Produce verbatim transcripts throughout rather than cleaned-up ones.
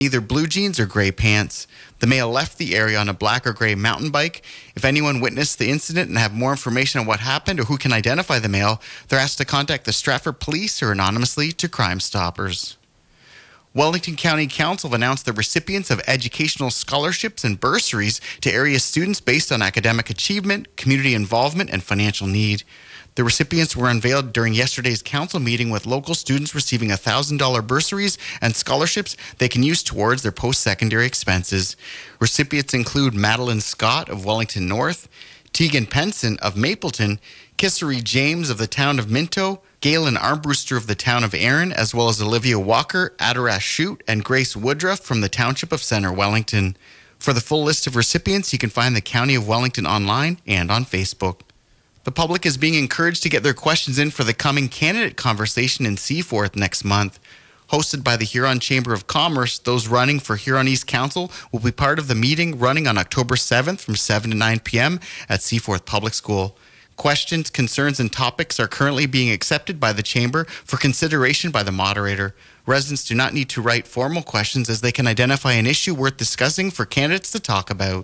either blue jeans or gray pants. The male left the area on a black or gray mountain bike. If anyone witnessed the incident and have more information on what happened or who can identify the male, they're asked to contact the Stratford Police or anonymously to Crime Stoppers. Wellington County Council have announced the recipients of educational scholarships and bursaries to area students based on academic achievement, community involvement, and financial need. The recipients were unveiled during yesterday's council meeting, with local students receiving one thousand dollars bursaries and scholarships they can use towards their post-secondary expenses. Recipients include Madeline Scott of Wellington North, Tegan Penson of Mapleton, Kissery James of the town of Minto, Galen Armbruster of the town of Erin, as well as Olivia Walker, Adarash Shute, and Grace Woodruff from the township of Center Wellington. For the full list of recipients, you can find the County of Wellington online and on Facebook. The public is being encouraged to get their questions in for the coming candidate conversation in Seaforth next month. Hosted by the Huron Chamber of Commerce, those running for Huron East Council will be part of the meeting running on October seventh from seven to nine p.m. at Seaforth Public School. Questions, concerns, and topics are currently being accepted by the Chamber for consideration by the moderator. Residents do not need to write formal questions, as they can identify an issue worth discussing for candidates to talk about.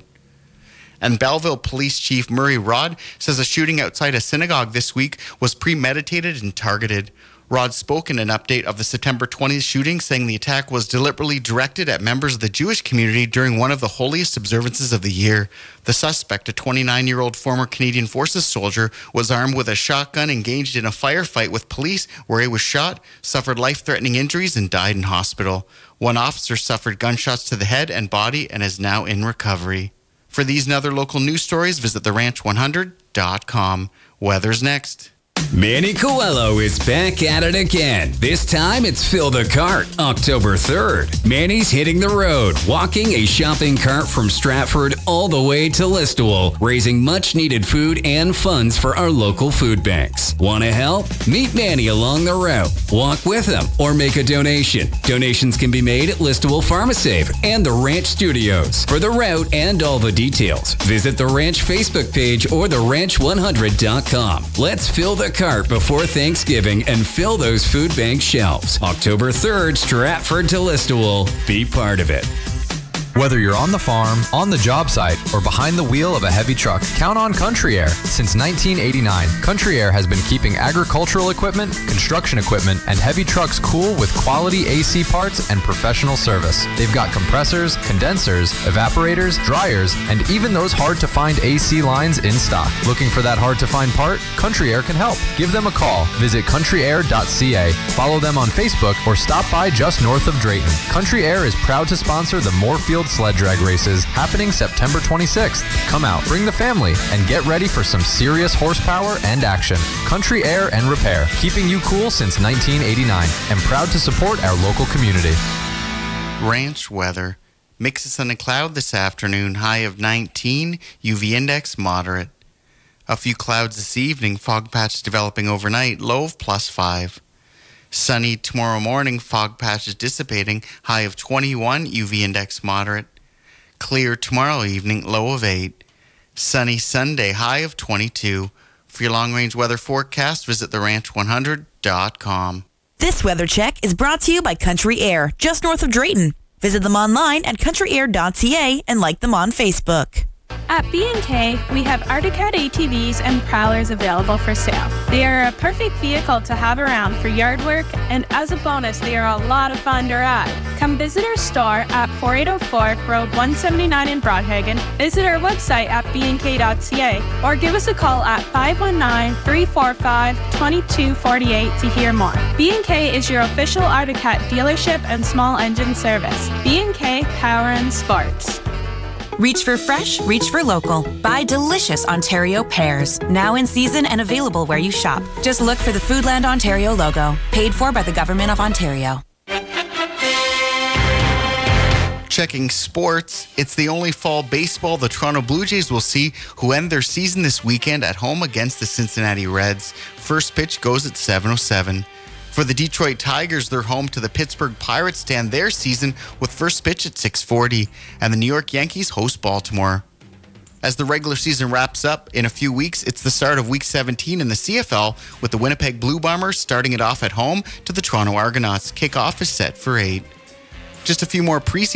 And Belleville Police Chief Murray Rod says a shooting outside a synagogue this week was premeditated and targeted. Rod spoke in an update of the September twentieth shooting, saying the attack was deliberately directed at members of the Jewish community during one of the holiest observances of the year. The suspect, a twenty-nine-year-old former Canadian Forces soldier, was armed with a shotgun, engaged in a firefight with police where he was shot, suffered life-threatening injuries, and died in hospital. One officer suffered gunshots to the head and body and is now in recovery. For these and other local news stories, visit the ranch one hundred dot com. Weather's next. Manny Coelho is back at it again. This time it's Fill the Cart, October third. Manny's hitting the road, walking a shopping cart from Stratford all the way to Listowel, raising much needed food and funds for our local food banks. Want to help? Meet Manny along the route. Walk with him or make a donation. Donations can be made at Listowel Pharmasave and the Ranch Studios. For the route and all the details, visit the Ranch Facebook page or the ranch one hundred dot com. Let's fill the cart before Thanksgiving and fill those food bank shelves. October third, Stratford to Listowel. Be part of it. Whether you're on the farm, on the job site, or behind the wheel of a heavy truck, count on Country Air. Since nineteen eighty-nine, Country Air has been keeping agricultural equipment, construction equipment, and heavy trucks cool with quality A C parts and professional service. They've got compressors, condensers, evaporators, dryers, and even those hard-to-find A C lines in stock. Looking for that hard-to-find part? Country Air can help. Give them a call. Visit country air dot c a. Follow them on Facebook or stop by just north of Drayton. Country Air is proud to sponsor the Moorfield sled drag races happening September twenty-sixth. Come out, bring the family, and get ready for some serious horsepower and action. Country Air and Repair, keeping you cool since nineteen eighty-nine, and proud to support our local community. Ranch weather. Mix of sun and cloud this afternoon, high of nineteen, U V index moderate. A few clouds this evening, fog patches developing overnight, low of plus five. Sunny tomorrow morning, fog patches dissipating, high of twenty-one, U V index moderate. Clear tomorrow evening, low of eight. Sunny Sunday, high of twenty-two. For your long-range weather forecast, visit the ranch one hundred dot com. This weather check is brought to you by Country Air, just north of Drayton. Visit them online at country air dot c a and like them on Facebook. At B and K, we have Arctic Cat A T Vs and Prowlers available for sale. They are a perfect vehicle to have around for yard work, and as a bonus, they are a lot of fun to ride. Come visit our store at forty-eight oh four Road one seventy-nine in Broadhaven, visit our website at b n k dot c a, or give us a call at five one nine, three four five, two two four eight to hear more. B and K is your official Arctic Cat dealership and small engine service. B and K Power and Sports. Reach for fresh, reach for local. Buy delicious Ontario pears. Now in season and available where you shop. Just look for the Foodland Ontario logo. Paid for by the Government of Ontario. Checking sports, it's the only fall baseball the Toronto Blue Jays will see, who end their season this weekend at home against the Cincinnati Reds. First pitch goes at seven oh seven. For the Detroit Tigers, they're home to the Pittsburgh Pirates to end their season with first pitch at six forty, and the New York Yankees host Baltimore. As the regular season wraps up in a few weeks, it's the start of Week seventeen in the C F L, with the Winnipeg Blue Bombers starting it off at home to the Toronto Argonauts. Kickoff is set for eight. Just a few more preseason